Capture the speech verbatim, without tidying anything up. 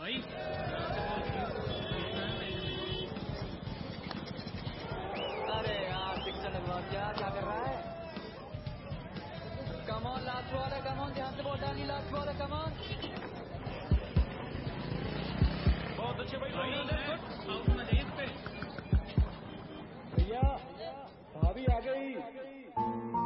भाई अरे यार शिक्षा लगवा क्या क्या कर रहा है? कमॉन लास्ट बॉल है, कमॉन ध्यान से बॉल डाली, लास्ट बॉल है, कमॉन